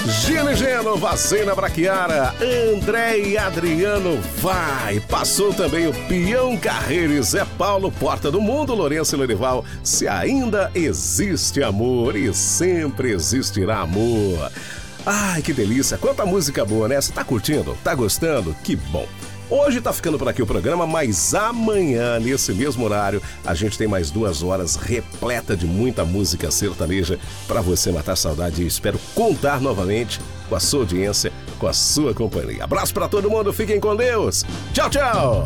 Gino e Geno, Vazena Braquiara, André e Adriano, vai. Passou também o Pião Carreiro e Zé Paulo, Porta do Mundo, Lourenço e Lorival. Se ainda existe amor e sempre existirá amor. Ai, que delícia, quanta música boa, né? Você tá curtindo? Tá gostando? Que bom. Hoje tá ficando por aqui o programa, mas amanhã, nesse mesmo horário, a gente tem mais 2 horas repleta de muita música sertaneja para você matar a saudade e espero contar novamente com a sua audiência, com a sua companhia. Abraço para todo mundo, fiquem com Deus. Tchau, tchau.